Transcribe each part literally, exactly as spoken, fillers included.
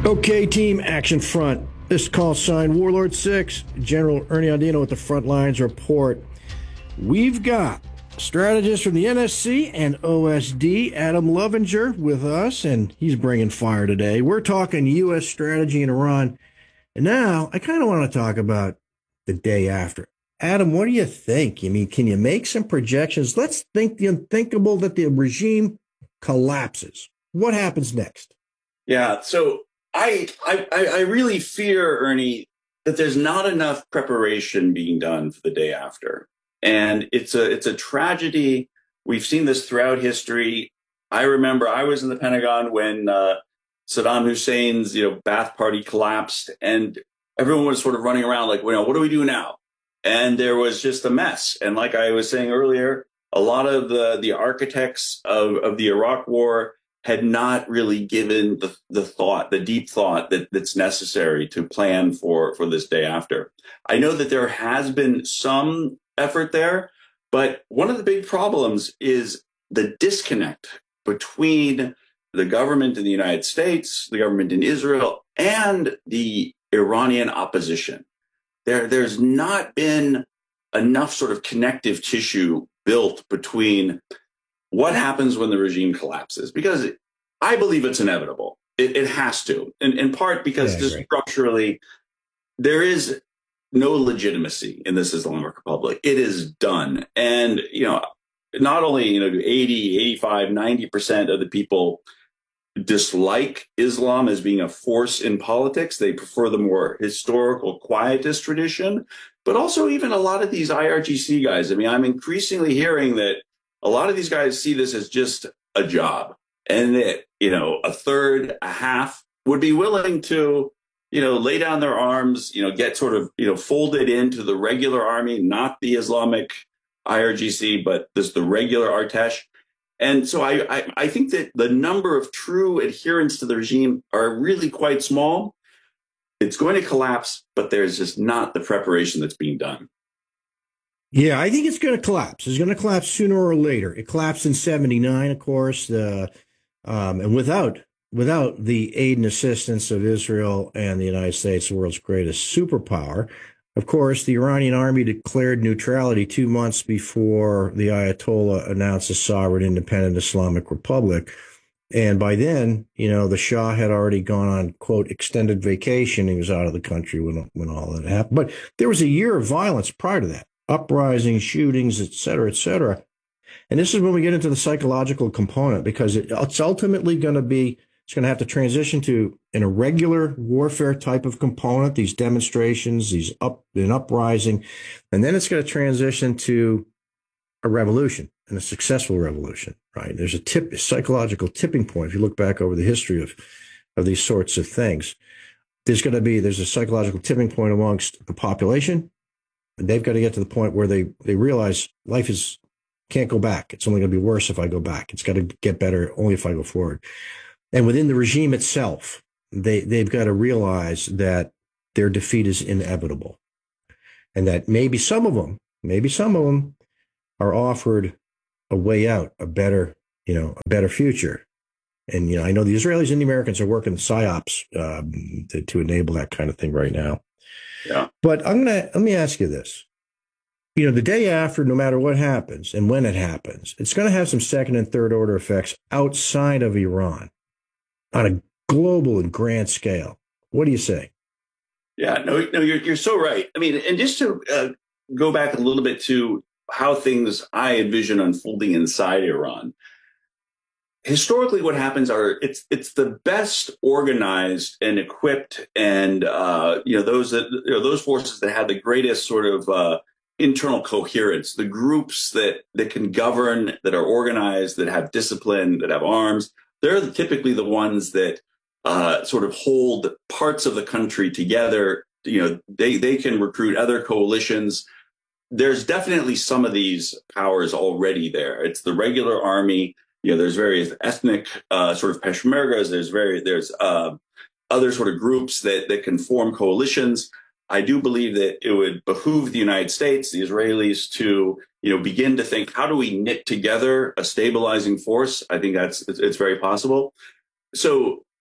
Okay, team, action front. This call sign Warlord six, General Ernie Andino at the front lines report. We've got strategist from the N S C and O S D, Adam Lovinger, with us, and he's bringing fire today. We're talking U S strategy in Iran. And now I kind of want to talk about the day after. Adam, what do you think? I mean, can you make some projections? Let's think the unthinkable, that the regime collapses. What happens next? Yeah, so I, I I really fear, Ernie, that there's not enough preparation being done for the day after. And it's a it's a tragedy. We've seen this throughout history. I remember I was in the Pentagon when uh, Saddam Hussein's you know Ba'ath Party collapsed, and everyone was sort of running around like, well, what do we do now? And there was just a mess. And like I was saying earlier, a lot of the the architects of, of the Iraq War had not really given the, the thought, the deep thought that, that's necessary to plan for, for this day after. I know that there has been some effort there, but one of the big problems is the disconnect between the government in the United States, the government in Israel, and the Iranian opposition. There, there's not been enough sort of connective tissue built between what happens when the regime collapses, because I believe it's inevitable. It, it has to, in, in part because Yeah, just right. structurally, there is no legitimacy in this Islamic Republic. It is done. And, you know, not only, you know, eighty, eighty-five, ninety percent of the people dislike Islam as being a force in politics. They prefer the more historical, quietist tradition, but also even a lot of these I R G C guys. I mean, I'm increasingly hearing that a lot of these guys see this as just a job, and that, you know, a third, a half would be willing to, you know, lay down their arms, you know, get sort of, you know, folded into the regular army, not the Islamic I R G C, but this the regular Artesh. And so I, I, I think that the number of true adherents to the regime are really quite small. It's going to collapse, but there's just not the preparation that's being done. Yeah, I think it's going to collapse. It's going to collapse sooner or later. It collapsed in seventy-nine, of course, the, um, and without without the aid and assistance of Israel and the United States, the world's greatest superpower. Of course, the Iranian army declared neutrality two months before the Ayatollah announced a sovereign independent Islamic Republic. And by then, you know, the Shah had already gone on, quote, extended vacation. He was out of the country when, when all that happened. But there was a year of violence prior to that. Uprisings, shootings, et cetera, et cetera. And this is when we get into the psychological component, because it, it's ultimately going to be, it's going to have to transition to an irregular warfare type of component, these demonstrations, these up an uprising, and then it's going to transition to a revolution, and a successful revolution, right? There's a tip, a psychological tipping point. If you look back over the history of, of these sorts of things, there's going to be, there's a psychological tipping point amongst the population. And they've got to get to the point where they, they realize life is, can't go back. It's only going to be worse if I go back. It's got to get better only if I go forward. And within the regime itself, they, they've got to realize that their defeat is inevitable. And that maybe some of them, maybe some of them are offered a way out, a better, you know, a better future. And, you know, I know the Israelis and the Americans are working psyops um, to, to enable that kind of thing right now. Yeah. But I'm going to, let me ask you this. You know, the day after, no matter what happens and when it happens, it's going to have some second and third order effects outside of Iran on a global and grand scale. What do you say? Yeah, no, no, you're, you're so right. I mean, and just to uh, go back a little bit to how things I envision unfolding inside Iran. Historically, what happens are it's it's the best organized and equipped, and uh, you know those that you know, those forces that have the greatest sort of uh, internal coherence, the groups that that can govern, that are organized, that have discipline, that have arms. They're typically the ones that uh, sort of hold parts of the country together. You know, they they can recruit other coalitions. There's definitely some of these powers already there. It's the regular army. You know, there's various ethnic uh, sort of peshmergas. There's very there's uh, other sort of groups that that can form coalitions. I do believe that it would behoove the United States, the Israelis, to you know begin to think, how do we knit together a stabilizing force? I think that's it's, it's very possible. So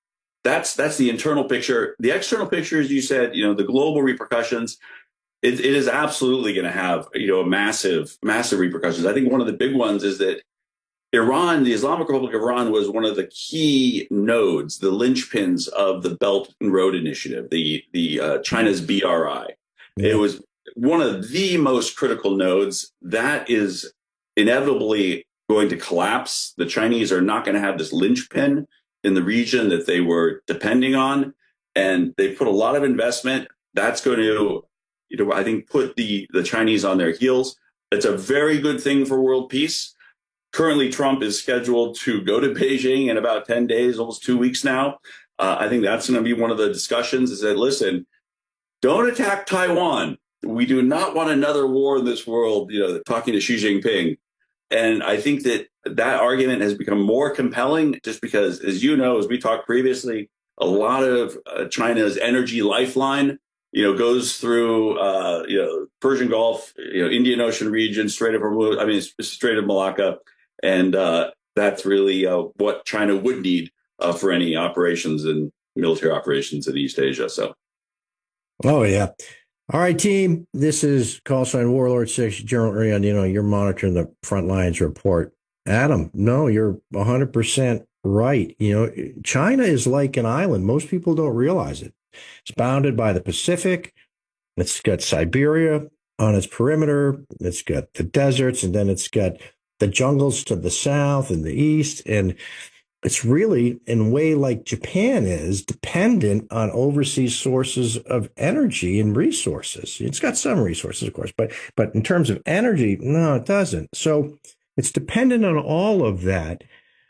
that's that's the internal picture. The external picture, as you said, you know, the global repercussions. It, it is absolutely going to have, you know, massive, massive repercussions. I think one of the big ones is that Iran, the Islamic Republic of Iran, was one of the key nodes, the linchpins of the Belt and Road Initiative, the the uh, China's B R I. Yeah. It was one of the most critical nodes. That is inevitably going to collapse. The Chinese are not going to have this linchpin in the region that they were depending on, and they put a lot of investment. That's going to, you know, I think, put the the Chinese on their heels. It's a very good thing for world peace. Currently, Trump is scheduled to go to Beijing in about ten days, almost two weeks now. Uh, I think that's going to be one of the discussions is that, listen, don't attack Taiwan. We do not want another war in this world, you know, talking to Xi Jinping. And I think that that argument has become more compelling just because, as you know, as we talked previously, a lot of uh, China's energy lifeline, you know, goes through, uh, you know, Persian Gulf, you know, Indian Ocean region, Strait of Hormuz, I mean, Strait of Malacca. And uh, that's really uh, what China would need uh, for any operations and military operations in East Asia. So, oh, yeah. All right, team. This is Call Sign Warlord six, General Urian. You know, you're monitoring the front lines report. Adam, no, you're one hundred percent right. You know, China is like an island. Most people don't realize it. It's bounded by the Pacific. It's got Siberia on its perimeter. It's got the deserts, and then it's got the jungles to the south and the east. And it's really, in a way like Japan is, dependent on overseas sources of energy and resources. It's got some resources, of course, but but in terms of energy, no, it doesn't. So it's dependent on all of that.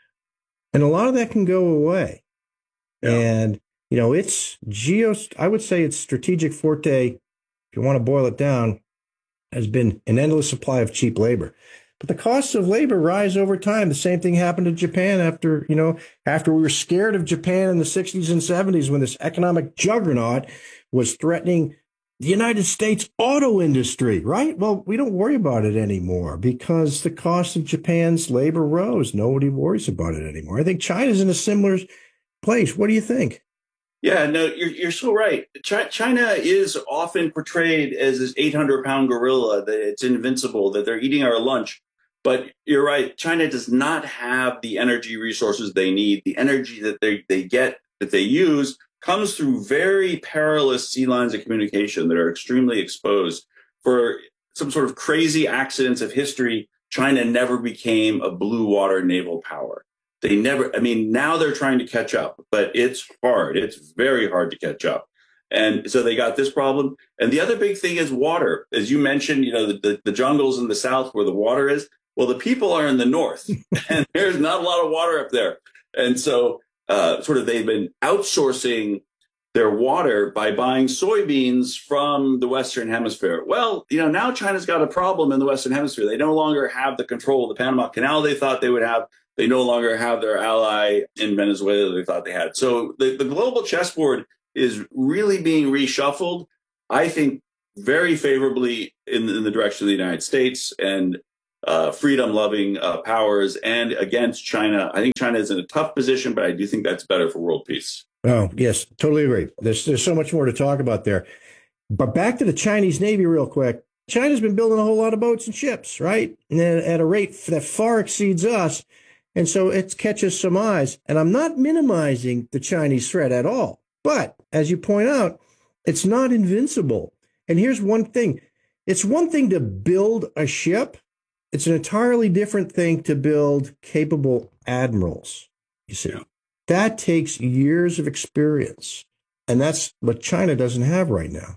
And a lot of that can go away. Yeah. And, you know, it's geo, I would say its strategic forte, if you want to boil it down, has been an endless supply of cheap labor. But the costs of labor rise over time. The same thing happened to Japan after, you know, after we were scared of Japan in the sixties and seventies when this economic juggernaut was threatening the United States auto industry, right? Well, we don't worry about it anymore because the cost of Japan's labor rose. Nobody worries about it anymore. I think China's in a similar place. What do you think? Yeah, no, you're you're so right. China is often portrayed as this eight hundred pound gorilla, that it's invincible, that they're eating our lunch. But you're right. China does not have the energy resources they need. The energy that they, they get, that they use, comes through very perilous sea lines of communication that are extremely exposed. For some sort of crazy accidents of history, China never became a blue water naval power. They never, I mean, now they're trying to catch up, but it's hard. It's very hard to catch up. And so they got this problem. And the other big thing is water. As you mentioned, you know, the, the, the jungles in the south where the water is. Well, the people are in the north, and there's not a lot of water up there. And so uh, sort of they've been outsourcing their water by buying soybeans from the Western Hemisphere. Well, you know, now China's got a problem in the Western Hemisphere. They no longer have the control of the Panama Canal they thought they would have. They no longer have their ally in Venezuela they thought they had. So the, the global chessboard is really being reshuffled, I think, very favorably in, in the direction of the United States and uh, freedom-loving uh, powers and against China. I think China is in a tough position, but I do think that's better for world peace. Oh, yes, totally agree. There's, there's so much more to talk about there. But back to the Chinese Navy real quick. China's been building a whole lot of boats and ships, right? And at a rate that far exceeds us. And so it catches some eyes. And I'm not minimizing the Chinese threat at all. But as you point out, it's not invincible. And here's one thing. It's one thing to build a ship. It's an entirely different thing to build capable admirals, you see. Yeah. That takes years of experience. And that's what China doesn't have right now.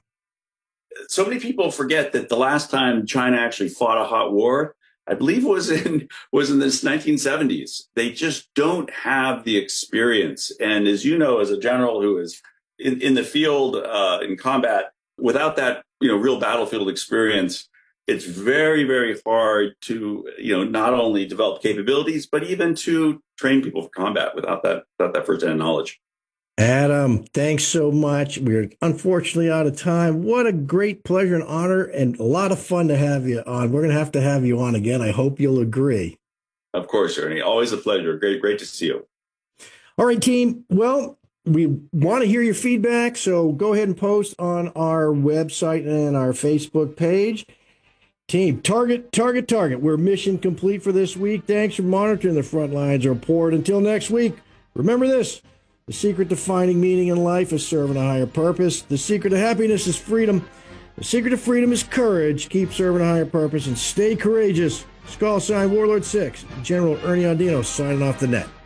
So many people forget that the last time China actually fought a hot war, I believe was in was in the nineteen seventies. They just don't have the experience. And as you know, as a general who is in, in the field, uh, in combat, without that, you know, real battlefield experience, it's very, very hard to, you know, not only develop capabilities, but even to train people for combat without that, without that first-hand knowledge. Adam, thanks so much. We're unfortunately out of time. What a great pleasure and honor and a lot of fun to have you on. We're going to have to have you on again. I hope you'll agree. Of course, Ernie. Always a pleasure. Great, great to see you. All right, team. Well, we want to hear your feedback, so go ahead and post on our website and our Facebook page. Team, target, target, target. We're mission complete for this week. Thanks for monitoring the front lines report. Until next week, remember this. The secret to finding meaning in life is serving a higher purpose. The secret to happiness is freedom. The secret to freedom is courage. Keep serving a higher purpose and stay courageous. Skull sign Warlord six. General Ernie Andino signing off the net.